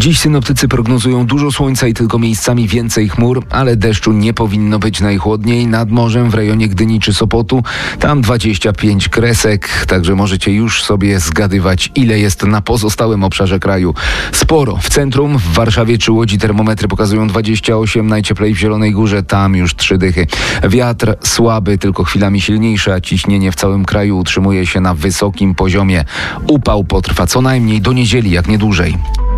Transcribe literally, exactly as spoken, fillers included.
Dziś synoptycy prognozują dużo słońca i tylko miejscami więcej chmur, ale deszczu nie powinno być najchłodniej. Nad morzem w rejonie Gdyni czy Sopotu, tam dwadzieścia pięć kresek, także możecie już sobie zgadywać, ile jest na pozostałym obszarze kraju. Sporo. W centrum, w Warszawie czy Łodzi termometry pokazują dwadzieścia osiem, najcieplej w Zielonej Górze, tam już trzy dychy. Wiatr słaby, tylko chwilami silniejszy, a ciśnienie w całym kraju utrzymuje się na wysokim poziomie. Upał potrwa co najmniej do niedzieli, jak nie dłużej.